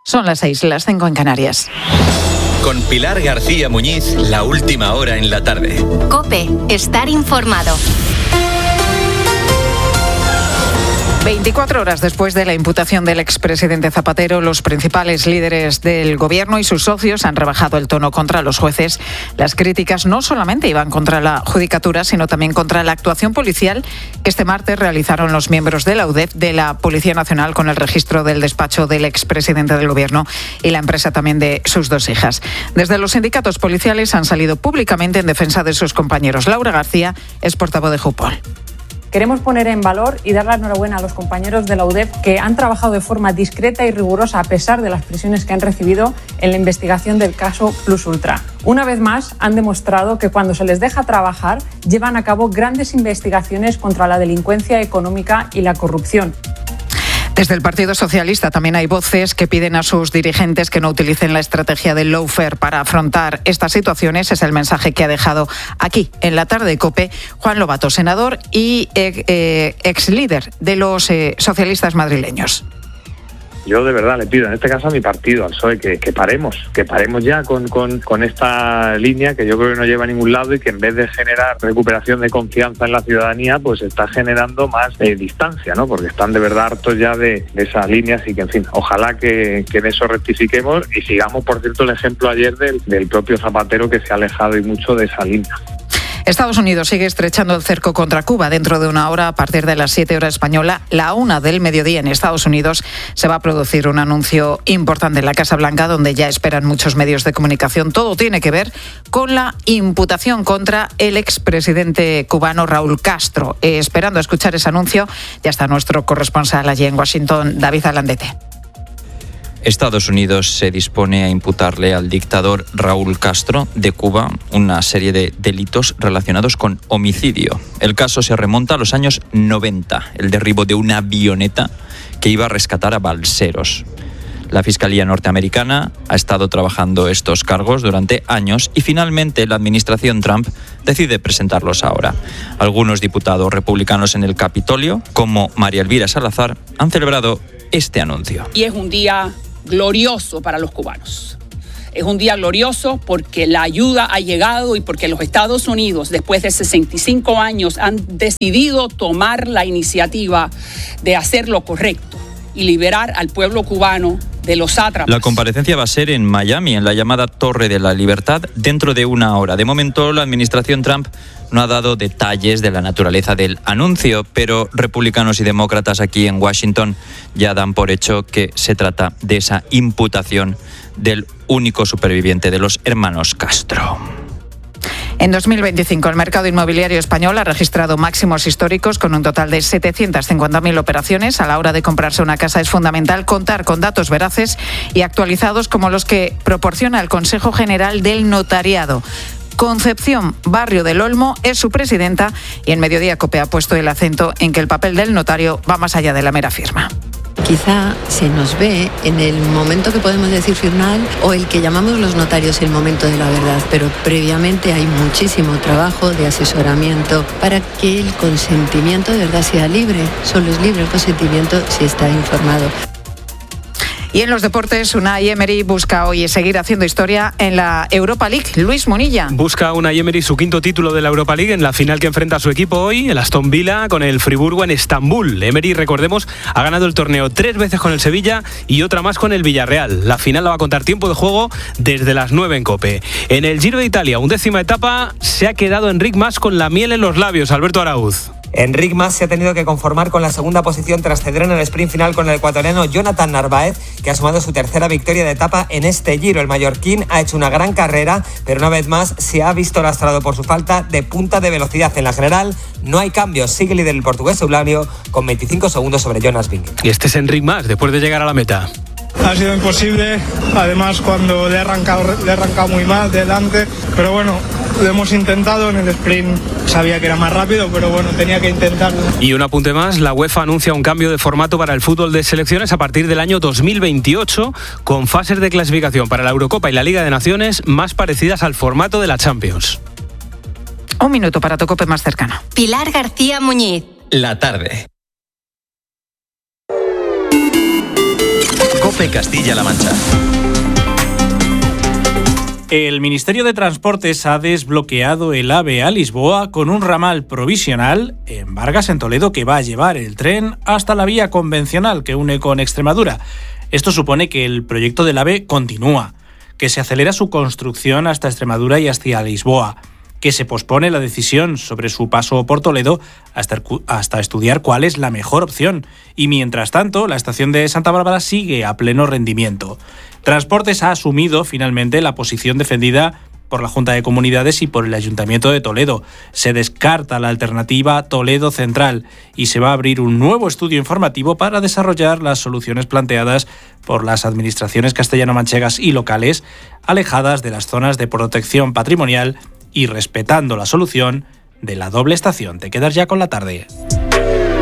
Son las 6, las 5 en Canarias. Con Pilar García Muñiz, la última hora en la tarde. COPE, estar informado. 24 horas después de la imputación del expresidente Zapatero, los principales líderes del gobierno y sus socios han rebajado el tono contra los jueces. Las críticas no solamente iban contra la judicatura, sino también contra la actuación policial que este martes realizaron los miembros de la UDEF, de la Policía Nacional, con el registro del despacho del expresidente del gobierno y la empresa también de sus 2 hijas. Desde los sindicatos policiales han salido públicamente en defensa de sus compañeros. Laura García es portavoz de Jupol. Queremos poner en valor y dar la enhorabuena a los compañeros de la UDEF que han trabajado de forma discreta y rigurosa a pesar de las presiones que han recibido en la investigación del caso Plus Ultra. Una vez más, han demostrado que cuando se les deja trabajar, llevan a cabo grandes investigaciones contra la delincuencia económica y la corrupción. Desde el Partido Socialista también hay voces que piden a sus dirigentes que no utilicen la estrategia del lawfare para afrontar estas situaciones. Es el mensaje que ha dejado aquí, en la tarde de COPE, Juan Lobato, senador y ex líder de los socialistas madrileños. Yo de verdad le pido, en este caso a mi partido, al PSOE, que paremos ya con esta línea que yo creo que no lleva a ningún lado y que en vez de generar recuperación de confianza en la ciudadanía, pues está generando más distancia, ¿no? Porque están de verdad hartos ya de esa línea, así que en fin, ojalá que en eso rectifiquemos y sigamos, por cierto, el ejemplo ayer del propio Zapatero, que se ha alejado y mucho de esa línea. Estados Unidos sigue estrechando el cerco contra Cuba. Dentro de una hora, a partir de las 7 horas española, la 1 del mediodía en Estados Unidos, se va a producir un anuncio importante en la Casa Blanca, donde ya esperan muchos medios de comunicación. Todo tiene que ver con la imputación contra el expresidente cubano Raúl Castro. Esperando a escuchar ese anuncio, ya está nuestro corresponsal allí en Washington, David Alandete. Estados Unidos se dispone a imputarle al dictador Raúl Castro de Cuba una serie de delitos relacionados con homicidio. El caso se remonta a los años 90, el derribo de una avioneta que iba a rescatar a balseros. La Fiscalía norteamericana ha estado trabajando estos cargos durante años y finalmente la administración Trump decide presentarlos ahora. Algunos diputados republicanos en el Capitolio, como María Elvira Salazar, han celebrado este anuncio. Y es un día glorioso para los cubanos. Es un día glorioso porque la ayuda ha llegado y porque los Estados Unidos, después de 65 años, han decidido tomar la iniciativa de hacer lo correcto y liberar al pueblo cubano de los sátrapas. La comparecencia va a ser en Miami, en la llamada Torre de la Libertad, dentro de una hora. De momento, la administración Trump no ha dado detalles de la naturaleza del anuncio, pero republicanos y demócratas aquí en Washington ya dan por hecho que se trata de esa imputación del único superviviente de los hermanos Castro. En 2025, el mercado inmobiliario español ha registrado máximos históricos con un total de 750.000 operaciones. A la hora de comprarse una casa es fundamental contar con datos veraces y actualizados como los que proporciona el Consejo General del Notariado. Concepción Barrio del Olmo es su presidenta y en Mediodía COPE ha puesto el acento en que el papel del notario va más allá de la mera firma. Quizá se nos ve en el momento que podemos decir final o el que llamamos los notarios el momento de la verdad, pero previamente hay muchísimo trabajo de asesoramiento para que el consentimiento de verdad sea libre. Solo es libre el consentimiento si está informado. Y en los deportes, Unai Emery busca hoy seguir haciendo historia en la Europa League. Luis Munilla. Busca Unai Emery su quinto título de la Europa League en la final que enfrenta a su equipo hoy, el Aston Villa, con el Friburgo en Estambul. Emery, recordemos, ha ganado el torneo 3 veces con el Sevilla y otra más con el Villarreal. La final la va a contar tiempo de juego desde las 9 en COPE. En el Giro de Italia, 11ª etapa, se ha quedado Enric Mas con la miel en los labios. Alberto Arauz. Enric Mas se ha tenido que conformar con la segunda posición tras ceder en el sprint final con el ecuatoriano Jonathan Narváez, que ha sumado su tercera victoria de etapa en este Giro. El mallorquín ha hecho una gran carrera, pero una vez más se ha visto lastrado por su falta de punta de velocidad. En la general no hay cambios, sigue líder el portugués Eulalio con 25 segundos sobre Jonas Vingegaard. Y este es Enric Mas después de llegar a la meta. Ha sido imposible, además cuando le he arrancado muy mal delante, pero bueno, lo hemos intentado. En el sprint sabía que era más rápido, pero bueno, tenía que intentarlo. Y un apunte más, la UEFA anuncia un cambio de formato para el fútbol de selecciones a partir del año 2028, con fases de clasificación para la Eurocopa y la Liga de Naciones más parecidas al formato de la Champions. Un minuto para tu COPE más cercano. Pilar García Muñiz. La tarde. COPE COPE Castilla-La Mancha. El Ministerio de Transportes ha desbloqueado el AVE a Lisboa con un ramal provisional en Vargas, en Toledo, que va a llevar el tren hasta la vía convencional que une con Extremadura. Esto supone que el proyecto del AVE continúa, que se acelera su construcción hasta Extremadura y hasta Lisboa, que se pospone la decisión sobre su paso por Toledo hasta estudiar cuál es la mejor opción. Y mientras tanto, la estación de Santa Bárbara sigue a pleno rendimiento. Transportes ha asumido finalmente la posición defendida por la Junta de Comunidades y por el Ayuntamiento de Toledo. Se descarta la alternativa Toledo Central y se va a abrir un nuevo estudio informativo para desarrollar las soluciones planteadas por las administraciones castellano-manchegas y locales, alejadas de las zonas de protección patrimonial y respetando la solución de la doble estación. Te quedas ya con la tarde.